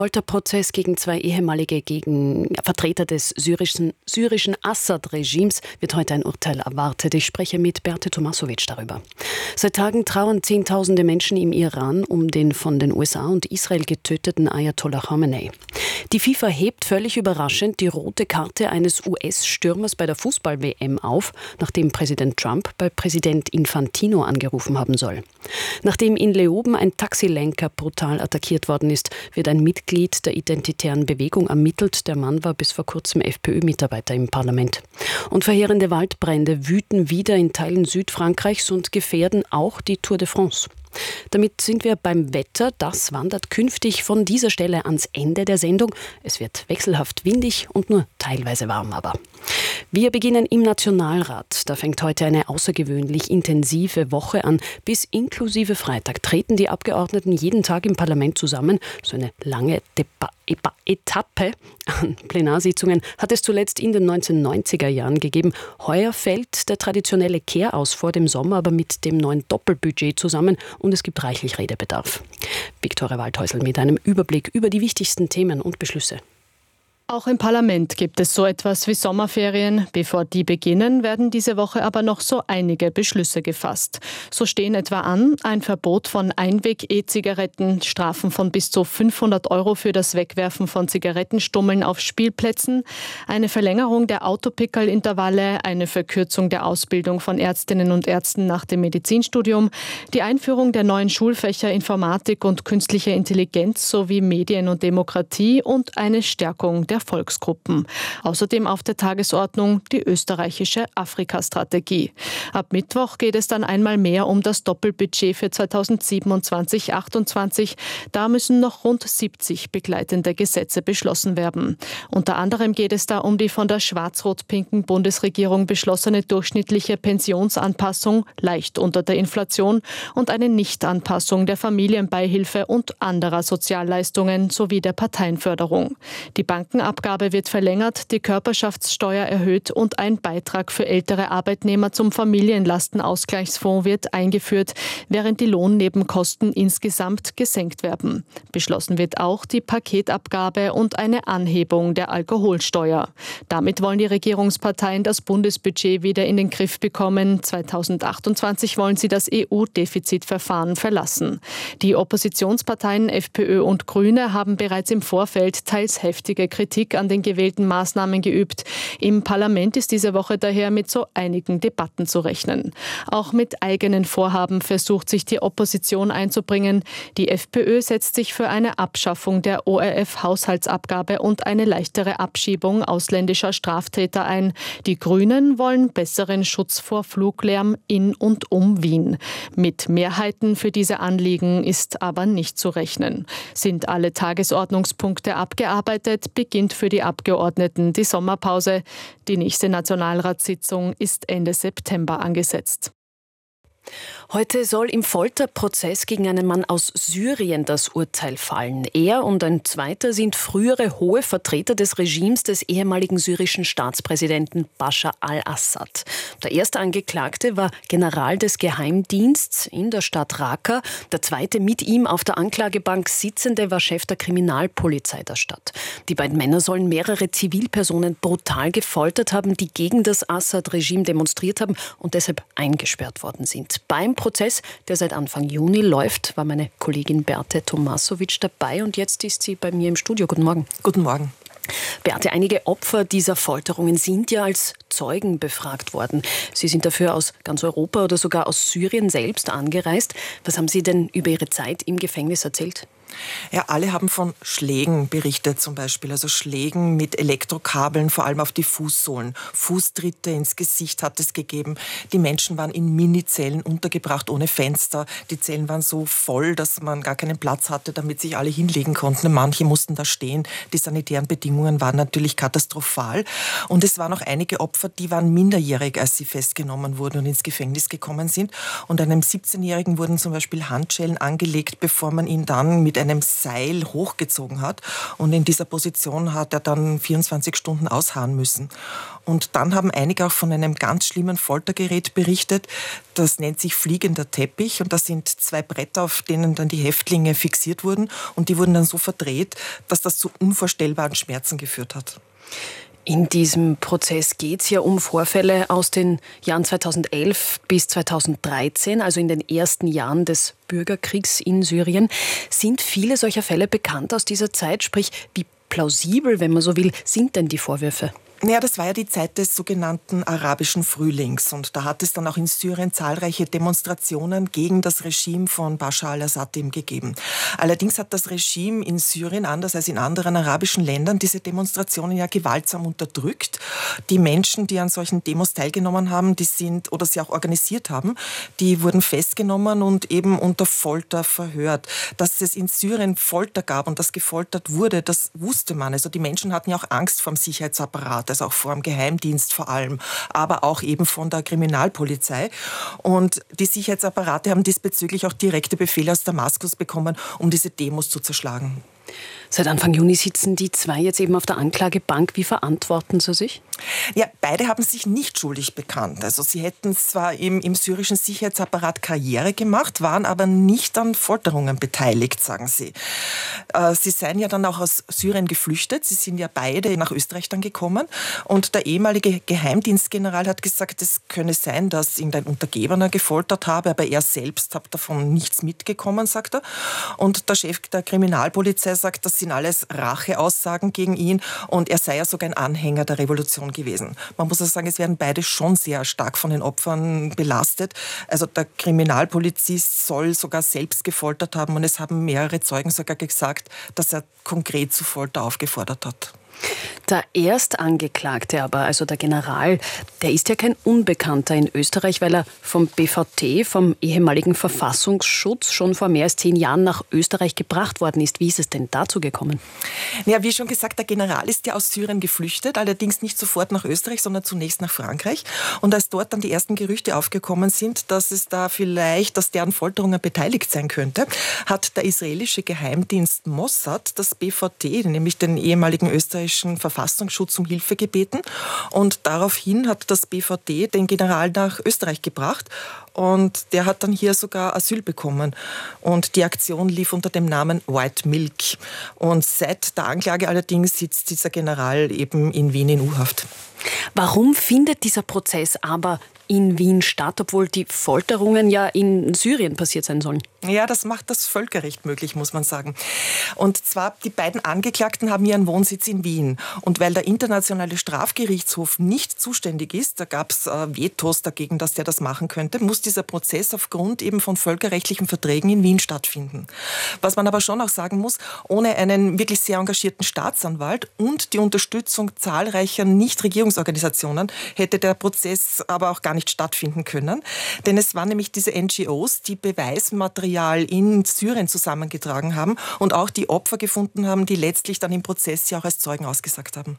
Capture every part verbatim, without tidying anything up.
Folterprozess gegen zwei ehemalige gegen Vertreter des syrischen, syrischen Assad-Regimes wird heute ein Urteil erwartet. Ich spreche mit Berthe Tomasovic darüber. Seit Tagen trauern Zehntausende Menschen im Iran um den von den U S A und Israel getöteten Ayatollah Khamenei. Die FIFA hebt völlig überraschend die rote Karte eines U S-Stürmers bei der Fußball-W M auf, nachdem Präsident Trump bei Präsident Infantino angerufen haben soll. Nachdem in Leoben ein Taxilenker brutal attackiert worden ist, wird ein Mitglied der Identitären Bewegung ermittelt. Der Mann war bis vor kurzem FPÖ-Mitarbeiter im Parlament. Und verheerende Waldbrände wüten wieder in Teilen Südfrankreichs und gefährden auch die Tour de France. Damit sind wir beim Wetter. Das wandert künftig von dieser Stelle ans Ende der Sendung. Es wird wechselhaft windig und nur teilweise warm aber. Wir beginnen im Nationalrat. Da fängt heute eine außergewöhnlich intensive Woche an. Bis inklusive Freitag treten die Abgeordneten jeden Tag im Parlament zusammen. So eine lange Deba- Eba- Etappe an Plenarsitzungen hat es zuletzt in den neunzehnhundertneunziger Jahren gegeben. Heuer fällt der traditionelle Kehraus vor dem Sommer aber mit dem neuen Doppelbudget zusammen und es gibt reichlich Redebedarf. Viktoria Waldhäusl mit einem Überblick über die wichtigsten Themen und Beschlüsse. Auch im Parlament gibt es so etwas wie Sommerferien. Bevor die beginnen, werden diese Woche aber noch so einige Beschlüsse gefasst. So stehen etwa an: ein Verbot von Einweg-E-Zigaretten, Strafen von bis zu fünfhundert Euro für das Wegwerfen von Zigarettenstummeln auf Spielplätzen, eine Verlängerung der Autopickerl-Intervalle, eine Verkürzung der Ausbildung von Ärztinnen und Ärzten nach dem Medizinstudium, die Einführung der neuen Schulfächer Informatik und künstliche Intelligenz sowie Medien und Demokratie und eine Stärkung der Volksgruppen. Außerdem auf der Tagesordnung die österreichische Afrika-Strategie. Ab Mittwoch geht es dann einmal mehr um das Doppelbudget für zweitausendsiebenundzwanzig achtundzwanzig. Da müssen noch rund siebzig begleitende Gesetze beschlossen werden. Unter anderem geht es da um die von der schwarz-rot-pinken Bundesregierung beschlossene durchschnittliche Pensionsanpassung, leicht unter der Inflation, und eine Nichtanpassung der Familienbeihilfe und anderer Sozialleistungen sowie der Parteienförderung. Die Bankenabgabe wird verlängert, die Körperschaftssteuer erhöht und ein Beitrag für ältere Arbeitnehmer zum Familienlastenausgleichsfonds wird eingeführt, während die Lohnnebenkosten insgesamt gesenkt werden. Beschlossen wird auch die Paketabgabe und eine Anhebung der Alkoholsteuer. Damit wollen die Regierungsparteien das Bundesbudget wieder in den Griff bekommen. zweitausendachtundzwanzig wollen sie das E U-Defizitverfahren verlassen. Die Oppositionsparteien FPÖ und Grüne haben bereits im Vorfeld teils heftige Kritik an den gewählten Maßnahmen geübt. Im Parlament ist diese Woche daher mit so einigen Debatten zu rechnen. Auch mit eigenen Vorhaben versucht sich die Opposition einzubringen. Die FPÖ setzt sich für eine Abschaffung der O R F-Haushaltsabgabe und eine leichtere Abschiebung ausländischer Straftäter ein. Die Grünen wollen besseren Schutz vor Fluglärm in und um Wien. Mit Mehrheiten für diese Anliegen ist aber nicht zu rechnen. Sind alle Tagesordnungspunkte abgearbeitet, beginnt für die Abgeordneten die Sommerpause. Die nächste Nationalratssitzung ist Ende September angesetzt. Heute soll im Folterprozess gegen einen Mann aus Syrien das Urteil fallen. Er und ein zweiter sind frühere hohe Vertreter des Regimes des ehemaligen syrischen Staatspräsidenten Bashar al-Assad. Der erste Angeklagte war General des Geheimdienstes in der Stadt Raqqa. Der zweite, mit ihm auf der Anklagebank sitzende, war Chef der Kriminalpolizei der Stadt. Die beiden Männer sollen mehrere Zivilpersonen brutal gefoltert haben, die gegen das Assad-Regime demonstriert haben und deshalb eingesperrt worden sind. Beim Prozess, der seit Anfang Juni läuft, war meine Kollegin Berthe Tomasovic dabei und jetzt ist sie bei mir im Studio. Guten Morgen. Guten Morgen. Berthe, einige Opfer dieser Folterungen sind ja als Zeugen befragt worden. Sie sind dafür aus ganz Europa oder sogar aus Syrien selbst angereist. Was haben Sie denn über Ihre Zeit im Gefängnis erzählt? Ja, alle haben von Schlägen berichtet zum Beispiel, also Schlägen mit Elektrokabeln, vor allem auf die Fußsohlen. Fußtritte ins Gesicht hat es gegeben. Die Menschen waren in Minizellen untergebracht, ohne Fenster. Die Zellen waren so voll, dass man gar keinen Platz hatte, damit sich alle hinlegen konnten. Manche mussten da stehen. Die sanitären Bedingungen waren natürlich katastrophal. Und es waren auch einige Opfer, die waren minderjährig, als sie festgenommen wurden und ins Gefängnis gekommen sind. Und einem siebzehnjährigen wurden zum Beispiel Handschellen angelegt, bevor man ihn dann mit einem Seil hochgezogen hat. Und in dieser Position hat er dann vierundzwanzig Stunden ausharren müssen. Und dann haben einige auch von einem ganz schlimmen Foltergerät berichtet. Das nennt sich fliegender Teppich. Und das sind zwei Bretter, auf denen dann die Häftlinge fixiert wurden. Und die wurden dann so verdreht, dass das zu unvorstellbaren Schmerzen geführt hat. In diesem Prozess geht es ja um Vorfälle aus den Jahren zweitausendelf bis zweitausenddreizehn, also in den ersten Jahren des Bürgerkriegs in Syrien. Sind viele solcher Fälle bekannt aus dieser Zeit? Sprich, wie plausibel, wenn man so will, sind denn die Vorwürfe? Ja, das war ja die Zeit des sogenannten arabischen Frühlings. Und da hat es dann auch in Syrien zahlreiche Demonstrationen gegen das Regime von Bashar al-Assad eben gegeben. Allerdings hat das Regime in Syrien, anders als in anderen arabischen Ländern, diese Demonstrationen ja gewaltsam unterdrückt. Die Menschen, die an solchen Demos teilgenommen haben, die sind oder sie auch organisiert haben, die wurden festgenommen und eben unter Folter verhört. Dass es in Syrien Folter gab und dass gefoltert wurde, das wusste man. Also die Menschen hatten ja auch Angst vor dem Sicherheitsapparat. Also auch vor dem Geheimdienst vor allem, aber auch eben von der Kriminalpolizei. Und die Sicherheitsapparate haben diesbezüglich auch direkte Befehle aus Damaskus bekommen, um diese Demos zu zerschlagen. Seit Anfang Juni sitzen die zwei jetzt eben auf der Anklagebank. Wie verantworten sie sich? Ja, beide haben sich nicht schuldig bekannt. Also sie hätten zwar im, im syrischen Sicherheitsapparat Karriere gemacht, waren aber nicht an Folterungen beteiligt, sagen sie. Äh, sie seien ja dann auch aus Syrien geflüchtet. Sie sind ja beide nach Österreich dann gekommen. Und der ehemalige Geheimdienstgeneral hat gesagt, es könne sein, dass ihn ein Untergebener gefoltert habe, aber er selbst hat davon nichts mitbekommen, sagt er. Und der Chef der Kriminalpolizei sagt, das sind alles Racheaussagen gegen ihn und er sei ja sogar ein Anhänger der Revolution gewesen. Man muss also sagen, es werden beide schon sehr stark von den Opfern belastet. Also der Kriminalpolizist soll sogar selbst gefoltert haben und es haben mehrere Zeugen sogar gesagt, dass er konkret zu Folter aufgefordert hat. Der Erstangeklagte aber, also der General, der ist ja kein Unbekannter in Österreich, weil er vom B V T, vom ehemaligen Verfassungsschutz, schon vor mehr als zehn Jahren nach Österreich gebracht worden ist. Wie ist es denn dazu gekommen? Ja, wie schon gesagt, der General ist ja aus Syrien geflüchtet, allerdings nicht sofort nach Österreich, sondern zunächst nach Frankreich. Und als dort dann die ersten Gerüchte aufgekommen sind, dass es da vielleicht, dass deren Folterungen beteiligt sein könnte, hat der israelische Geheimdienst Mossad das B V T, nämlich den ehemaligen österreichischen Verfassungsschutz, um Hilfe gebeten. Und daraufhin hat das B V T den General nach Österreich gebracht. Und der hat dann hier sogar Asyl bekommen. Und die Aktion lief unter dem Namen White Milk. Und seit der Anklage allerdings sitzt dieser General eben in Wien in U-Haft. Warum findet dieser Prozess aber in Wien statt, obwohl die Folterungen ja in Syrien passiert sein sollen? Ja, das macht das Völkerrecht möglich, muss man sagen. Und zwar, die beiden Angeklagten haben ihren Wohnsitz in Wien. Und weil der Internationale Strafgerichtshof nicht zuständig ist, da gab es äh, Vetos dagegen, dass der das machen könnte, muss dieser Prozess aufgrund eben von völkerrechtlichen Verträgen in Wien stattfinden. Was man aber schon auch sagen muss, ohne einen wirklich sehr engagierten Staatsanwalt und die Unterstützung zahlreicher Nichtregierungsorganisationen hätte der Prozess aber auch gar nicht stattfinden können. Denn es waren nämlich diese N G Os, die Beweismaterial in Syrien zusammengetragen haben und auch die Opfer gefunden haben, die letztlich dann im Prozess ja auch als Zeugen ausgesagt haben.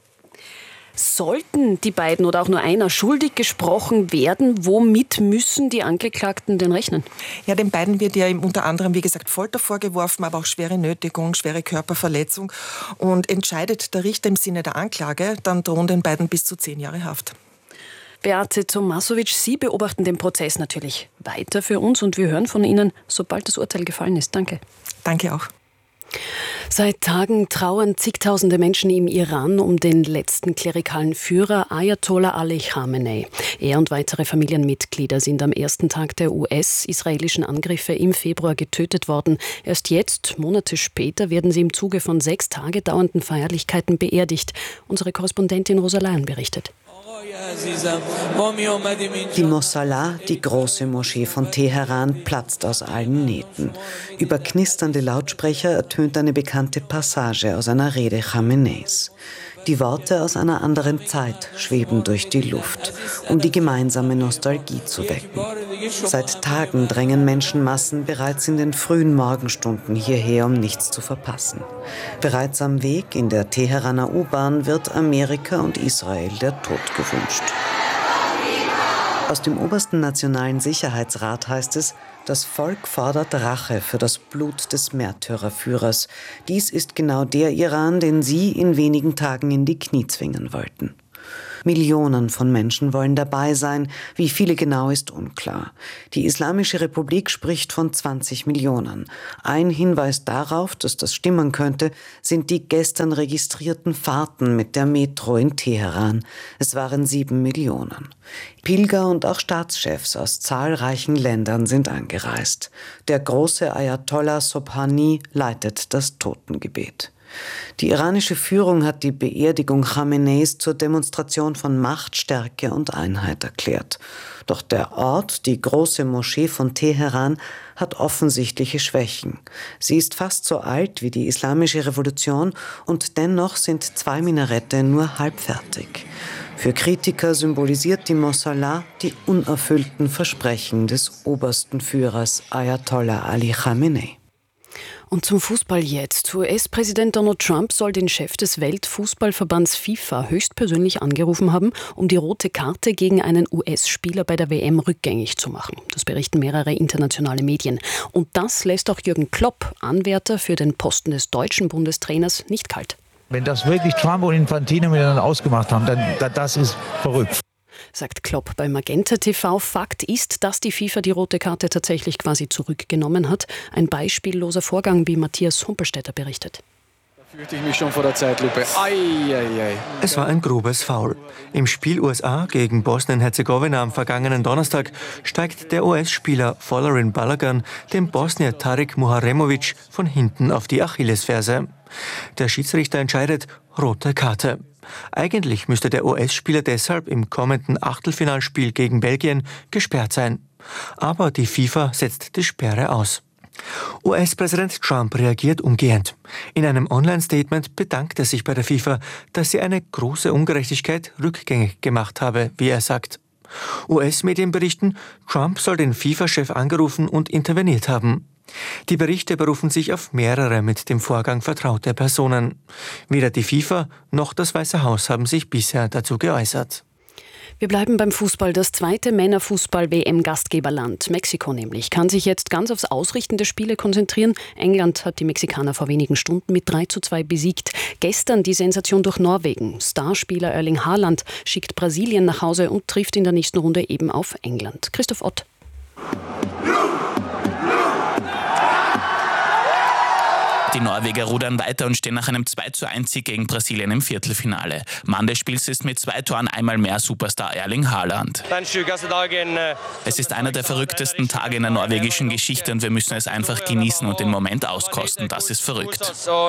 Sollten die beiden oder auch nur einer schuldig gesprochen werden, womit müssen die Angeklagten denn rechnen? Ja, den beiden wird ja unter anderem, wie gesagt, Folter vorgeworfen, aber auch schwere Nötigung, schwere Körperverletzung. Und entscheidet der Richter im Sinne der Anklage, dann drohen den beiden bis zu zehn Jahre Haft. Beate Tomasovic, Sie beobachten den Prozess natürlich weiter für uns und wir hören von Ihnen, sobald das Urteil gefallen ist. Danke. Danke auch. Seit Tagen trauern zigtausende Menschen im Iran um den letzten klerikalen Führer Ayatollah Ali Khamenei. Er und weitere Familienmitglieder sind am ersten Tag der U S-israelischen Angriffe im Februar getötet worden. Erst jetzt, Monate später, werden sie im Zuge von sechs Tage dauernden Feierlichkeiten beerdigt. Unsere Korrespondentin Rosa Leyen berichtet. Die Mosalla, die große Moschee von Teheran, platzt aus allen Nähten. Über knisternde Lautsprecher ertönt eine bekannte Passage aus einer Rede Khameneis. Die Worte aus einer anderen Zeit schweben durch die Luft, um die gemeinsame Nostalgie zu wecken. Seit Tagen drängen Menschenmassen bereits in den frühen Morgenstunden hierher, um nichts zu verpassen. Bereits am Weg in der Teheraner U-Bahn wird Amerika und Israel der Tod gewünscht. Aus dem obersten Nationalen Sicherheitsrat heißt es, Das Volk fordert Rache für das Blut des Märtyrerführers. Dies ist genau der Iran, den Sie in wenigen Tagen in die Knie zwingen wollten. Millionen von Menschen wollen dabei sein. Wie viele genau ist unklar. Die Islamische Republik spricht von zwanzig Millionen. Ein Hinweis darauf, dass das stimmen könnte, sind die gestern registrierten Fahrten mit der Metro in Teheran. Es waren sieben Millionen. Pilger und auch Staatschefs aus zahlreichen Ländern sind angereist. Der große Ayatollah Sobhani leitet das Totengebet. Die iranische Führung hat die Beerdigung Khameneis zur Demonstration von Macht, Stärke und Einheit erklärt. Doch der Ort, die große Moschee von Teheran, hat offensichtliche Schwächen. Sie ist fast so alt wie die Islamische Revolution und dennoch sind zwei Minarette nur halb fertig. Für Kritiker symbolisiert die Mosalla die unerfüllten Versprechen des obersten Führers Ayatollah Ali Khamenei. Und zum Fußball jetzt. U S-Präsident Donald Trump soll den Chef des Weltfußballverbands FIFA höchstpersönlich angerufen haben, um die rote Karte gegen einen U S-Spieler bei der W M rückgängig zu machen. Das berichten mehrere internationale Medien. Und das lässt auch Jürgen Klopp, Anwärter für den Posten des deutschen Bundestrainers, nicht kalt. Wenn das wirklich Trump und Infantino miteinander ausgemacht haben, dann das ist verrückt. Sagt Klopp bei Magenta T V. Fakt ist, dass die FIFA die rote Karte tatsächlich quasi zurückgenommen hat. Ein beispielloser Vorgang, wie Matthias Humpelstädter berichtet. Da fühlte ich mich schon vor der Zeitlupe. Ai, ai, ai. Es war ein grobes Foul. Im Spiel U S A gegen Bosnien-Herzegowina am vergangenen Donnerstag steigt der U S-Spieler Folarin Balogun dem Bosnier Tarik Muharemovic von hinten auf die Achillesferse. Der Schiedsrichter entscheidet, rote Karte. Eigentlich müsste der U S-Spieler deshalb im kommenden Achtelfinalspiel gegen Belgien gesperrt sein. Aber die FIFA setzt die Sperre aus. U S-Präsident Trump reagiert umgehend. In einem Online-Statement bedankt er sich bei der FIFA, dass sie eine große Ungerechtigkeit rückgängig gemacht habe, wie er sagt. U S-Medien berichten, Trump soll den FIFA-Chef angerufen und interveniert haben. Die Berichte berufen sich auf mehrere mit dem Vorgang vertraute Personen. Weder die FIFA noch das Weiße Haus haben sich bisher dazu geäußert. Wir bleiben beim Fußball. Das zweite Männerfußball-W M-Gastgeberland, Mexiko nämlich, kann sich jetzt ganz aufs Ausrichten der Spiele konzentrieren. England hat die Mexikaner vor wenigen Stunden mit drei zu zwei besiegt. Gestern die Sensation durch Norwegen. Starspieler Erling Haaland schickt Brasilien nach Hause und trifft in der nächsten Runde eben auf England. Christoph Ott. Die Norweger rudern weiter und stehen nach einem zwei zu eins Sieg gegen Brasilien im Viertelfinale. Mann des Spiels ist mit zwei Toren einmal mehr Superstar Erling Haaland. Es ist einer der verrücktesten Tage in der norwegischen Geschichte und wir müssen es einfach genießen und den Moment auskosten. Das ist verrückt,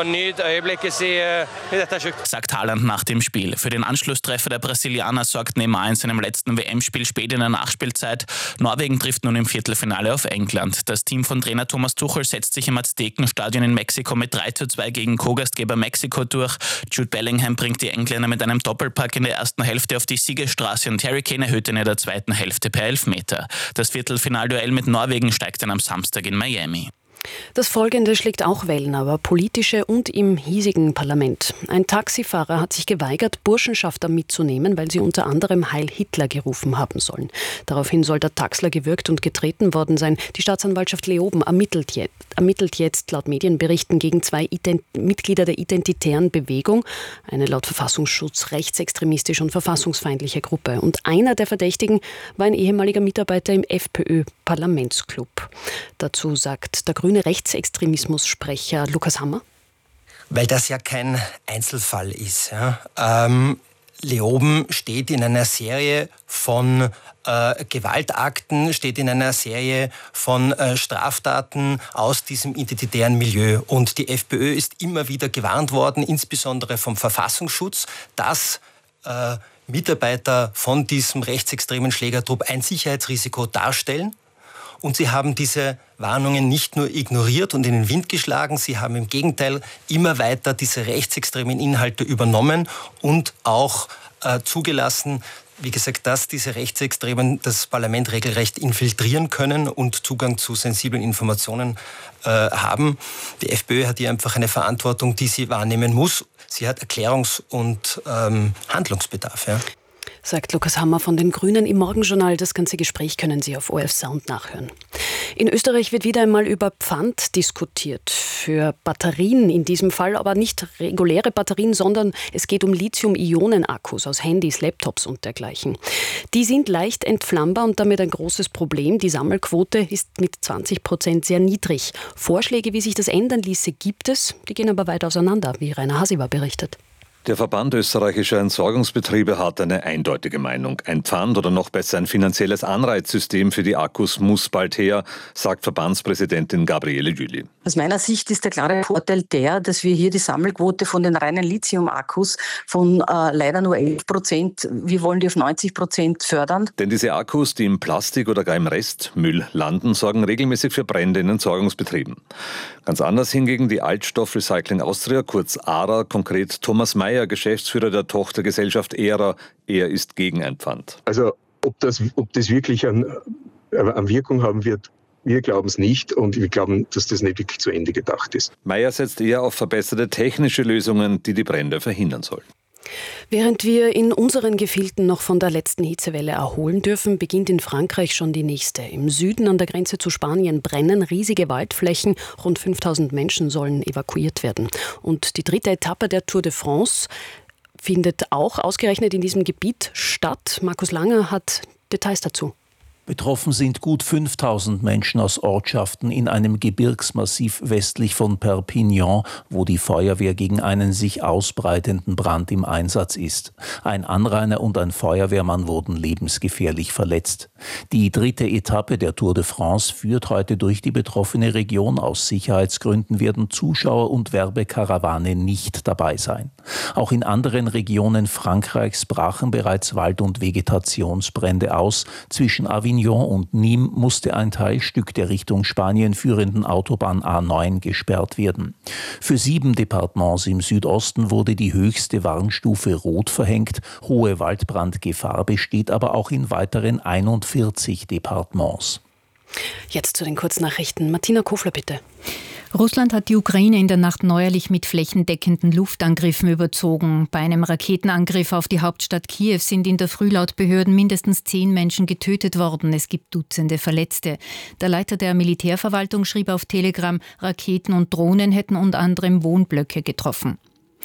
sagt Haaland nach dem Spiel. Für den Anschlusstreffer der Brasilianer sorgt Neymar in seinem letzten W M-Spiel spät in der Nachspielzeit. Norwegen trifft nun im Viertelfinale auf England. Das Team von Trainer Thomas Tuchel setzt sich im Aztekenstadion in Mexiko mit drei zu zwei gegen Co-Gastgeber Mexiko durch. Jude Bellingham bringt die Engländer mit einem Doppelpack in der ersten Hälfte auf die Siegesstraße und Harry Kane erhöht in der zweiten Hälfte per Elfmeter. Das Viertelfinalduell mit Norwegen steigt dann am Samstag in Miami. Das Folgende schlägt auch Wellen, aber politische und im hiesigen Parlament. Ein Taxifahrer hat sich geweigert, Burschenschafter mitzunehmen, weil sie unter anderem Heil Hitler gerufen haben sollen. Daraufhin soll der Taxler gewürgt und getreten worden sein. Die Staatsanwaltschaft Leoben ermittelt jetzt, ermittelt jetzt laut Medienberichten gegen zwei Ident- Mitglieder der Identitären Bewegung, eine laut Verfassungsschutz rechtsextremistische und verfassungsfeindliche Gruppe. Und einer der Verdächtigen war ein ehemaliger Mitarbeiter im FPÖ-Parlamentsclub. Dazu sagt der grüne Rechtsextremismus-Sprecher Lukas Hammer. Weil das ja kein Einzelfall ist. Ja. Ähm, Leoben steht in einer Serie von äh, Gewaltakten, steht in einer Serie von äh, Straftaten aus diesem identitären Milieu. Und die FPÖ ist immer wieder gewarnt worden, insbesondere vom Verfassungsschutz, dass äh, Mitarbeiter von diesem rechtsextremen Schlägertrupp ein Sicherheitsrisiko darstellen. Und sie haben diese Warnungen nicht nur ignoriert und in den Wind geschlagen, sie haben im Gegenteil immer weiter diese rechtsextremen Inhalte übernommen und auch äh, zugelassen, wie gesagt, dass diese Rechtsextremen das Parlament regelrecht infiltrieren können und Zugang zu sensiblen Informationen äh, haben. Die FPÖ hat hier einfach eine Verantwortung, die sie wahrnehmen muss. Sie hat Erklärungs- und ähm, Handlungsbedarf. Ja. sagt Lukas Hammer von den Grünen im Morgenjournal. Das ganze Gespräch können Sie auf O R F Sound nachhören. In Österreich wird wieder einmal über Pfand diskutiert. Für Batterien in diesem Fall, aber nicht reguläre Batterien, sondern es geht um Lithium-Ionen-Akkus aus Handys, Laptops und dergleichen. Die sind leicht entflammbar und damit ein großes Problem. Die Sammelquote ist mit zwanzig Prozent sehr niedrig. Vorschläge, wie sich das ändern ließe, gibt es. Die gehen aber weit auseinander, wie Rainer Hasiber berichtet. Der Verband österreichischer Entsorgungsbetriebe hat eine eindeutige Meinung. Ein Pfand oder noch besser ein finanzielles Anreizsystem für die Akkus muss bald her, sagt Verbandspräsidentin Gabriele Jüli. Aus meiner Sicht ist der klare Vorteil der, dass wir hier die Sammelquote von den reinen Lithium-Akkus von äh, leider nur elf Prozent, wir wollen die auf neunzig Prozent fördern. Denn diese Akkus, die im Plastik oder gar im Restmüll landen, sorgen regelmäßig für Brände in Entsorgungsbetrieben. Ganz anders hingegen die Altstoff Recycling Austria, kurz A R A, konkret Thomas Meyer, Geschäftsführer der Tochtergesellschaft E R A. Er ist gegen ein Pfand. Also ob das, ob das wirklich an, an Wirkung haben wird, wir glauben es nicht und wir glauben, dass das nicht wirklich zu Ende gedacht ist. Meyer setzt eher auf verbesserte technische Lösungen, die die Brände verhindern sollen. Während wir in unseren Gefilden noch von der letzten Hitzewelle erholen dürfen, beginnt in Frankreich schon die nächste. Im Süden an der Grenze zu Spanien brennen riesige Waldflächen. Rund fünftausend Menschen sollen evakuiert werden. Und die dritte Etappe der Tour de France findet auch ausgerechnet in diesem Gebiet statt. Markus Langer hat Details dazu. Betroffen sind gut fünftausend Menschen aus Ortschaften in einem Gebirgsmassiv westlich von Perpignan, wo die Feuerwehr gegen einen sich ausbreitenden Brand im Einsatz ist. Ein Anrainer und ein Feuerwehrmann wurden lebensgefährlich verletzt. Die dritte Etappe der Tour de France führt heute durch die betroffene Region. Aus Sicherheitsgründen werden Zuschauer und Werbekarawane nicht dabei sein. Auch in anderen Regionen Frankreichs brachen bereits Wald- und Vegetationsbrände aus. Zwischen Avignon und Nîmes musste ein Teilstück der Richtung Spanien führenden Autobahn A neun gesperrt werden. Für sieben Departements im Südosten wurde die höchste Warnstufe Rot verhängt. Hohe Waldbrandgefahr besteht aber auch in weiteren einundvierzig Departements. Jetzt zu den Kurznachrichten. Martina Kofler, bitte. Russland hat die Ukraine in der Nacht neuerlich mit flächendeckenden Luftangriffen überzogen. Bei einem Raketenangriff auf die Hauptstadt Kiew sind in der Früh laut Behörden mindestens zehn Menschen getötet worden. Es gibt Dutzende Verletzte. Der Leiter der Militärverwaltung schrieb auf Telegram, Raketen und Drohnen hätten unter anderem Wohnblöcke getroffen.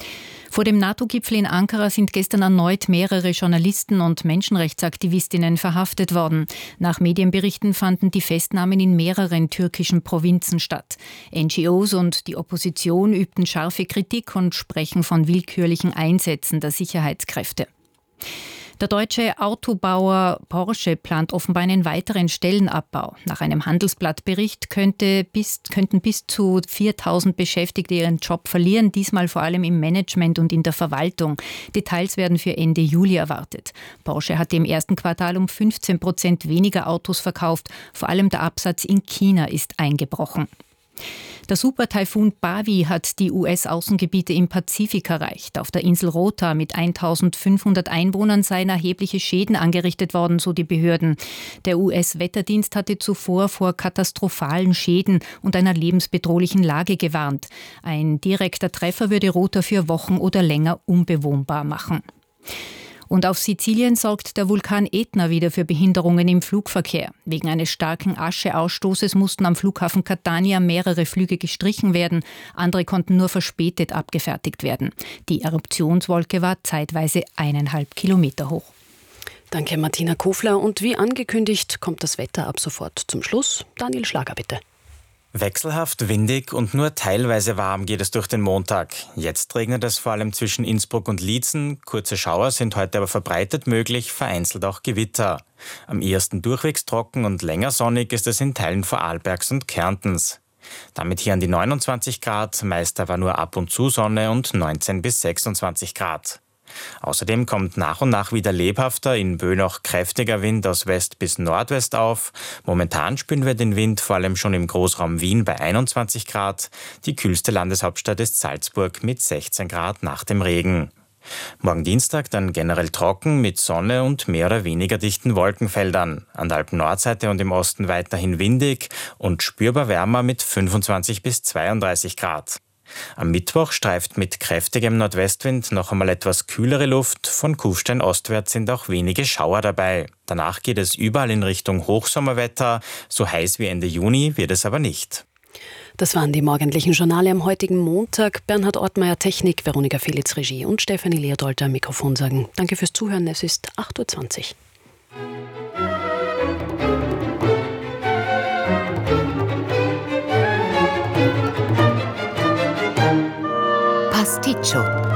Vor dem NATO-Gipfel in Ankara sind gestern erneut mehrere Journalisten und Menschenrechtsaktivistinnen verhaftet worden. Nach Medienberichten fanden die Festnahmen in mehreren türkischen Provinzen statt. N G Os und die Opposition übten scharfe Kritik und sprechen von willkürlichen Einsätzen der Sicherheitskräfte. Der deutsche Autobauer Porsche plant offenbar einen weiteren Stellenabbau. Nach einem Handelsblattbericht könnte bis, könnten bis zu viertausend Beschäftigte ihren Job verlieren, diesmal vor allem im Management und in der Verwaltung. Details werden für Ende Juli erwartet. Porsche hatte im ersten Quartal um fünfzehn Prozent weniger Autos verkauft. Vor allem der Absatz in China ist eingebrochen. Der Supertaifun Bavi hat die U S-Außengebiete im Pazifik erreicht. Auf der Insel Rota mit eintausendfünfhundert Einwohnern seien erhebliche Schäden angerichtet worden, so die Behörden. Der U S-Wetterdienst hatte zuvor vor katastrophalen Schäden und einer lebensbedrohlichen Lage gewarnt. Ein direkter Treffer würde Rota für Wochen oder länger unbewohnbar machen. Und auf Sizilien sorgt der Vulkan Etna wieder für Behinderungen im Flugverkehr. Wegen eines starken Ascheausstoßes mussten am Flughafen Catania mehrere Flüge gestrichen werden. Andere konnten nur verspätet abgefertigt werden. Die Eruptionswolke war zeitweise eineinhalb Kilometer hoch. Danke, Martina Kofler. Und wie angekündigt, kommt das Wetter ab sofort zum Schluss. Daniel Schlager, bitte. Wechselhaft, windig und nur teilweise warm geht es durch den Montag. Jetzt regnet es vor allem zwischen Innsbruck und Liezen. Kurze Schauer sind heute aber verbreitet möglich, vereinzelt auch Gewitter. Am ehesten durchwegs trocken und länger sonnig ist es in Teilen Vorarlbergs und Kärntens. Damit hier an die neunundzwanzig Grad, meist aber nur ab und zu Sonne und neunzehn bis sechsundzwanzig Grad. Außerdem kommt nach und nach wieder lebhafter, in Böen auch kräftiger Wind aus West bis Nordwest auf. Momentan spüren wir den Wind vor allem schon im Großraum Wien bei einundzwanzig Grad. Die kühlste Landeshauptstadt ist Salzburg mit sechzehn Grad nach dem Regen. Morgen Dienstag dann generell trocken mit Sonne und mehr oder weniger dichten Wolkenfeldern. An der Alpen-Nordseite und im Osten weiterhin windig und spürbar wärmer mit fünfundzwanzig bis zweiunddreißig Grad. Am Mittwoch streift mit kräftigem Nordwestwind noch einmal etwas kühlere Luft. Von Kufstein ostwärts sind auch wenige Schauer dabei. Danach geht es überall in Richtung Hochsommerwetter. So heiß wie Ende Juni wird es aber nicht. Das waren die morgendlichen Journale am heutigen Montag. Bernhard Ortmeier Technik, Veronika Felitz Regie und Stefanie Leodolter am Mikrofon sagen danke fürs Zuhören. Es ist acht Uhr zwanzig. Pasticcio